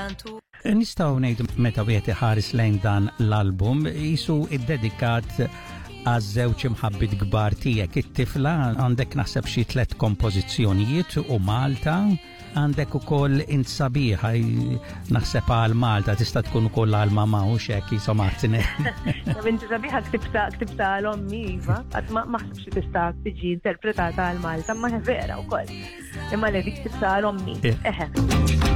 Nistgħu ngħidu meta wieħed iħares lejn dan l-album isu iddedikat għaż-żewġ imħabbit kbar tiegħek. It-tifla għandek naħseb xi 3 kompożizzjonijiet u Malta għandek ukoll int sabiħa naħseb għal Malta tista' tkun ukoll għal mama u xek jisomatne. Inti sabiħa ktibta għal ommi iva, qatt ma ħsibx li tista' tiġi interpretata għal Malta, ma vera wkoll. Imma li ktibta għal ommi. Eħe.